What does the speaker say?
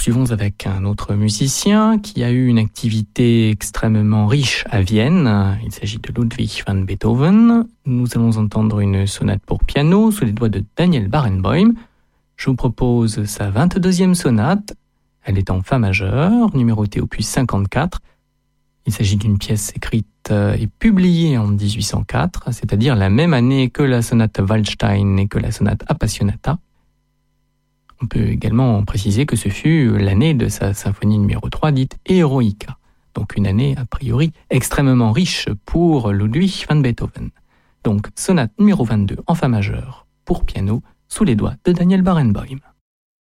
poursuivons avec un autre musicien qui a eu une activité extrêmement riche à Vienne. Il s'agit de Ludwig van Beethoven. Nous allons entendre une sonate pour piano sous les doigts de Daniel Barenboim. Je vous propose sa 22e sonate. Elle est en fa majeur, numérotée opus 54. Il s'agit d'une pièce écrite et publiée en 1804, c'est-à-dire la même année que la sonate Waldstein et que la sonate Appassionata. On peut également préciser que ce fut l'année de sa symphonie numéro 3 dite Eroica, donc une année a priori extrêmement riche pour Ludwig van Beethoven. Donc sonate numéro 22 en fa majeur pour piano sous les doigts de Daniel Barenboim.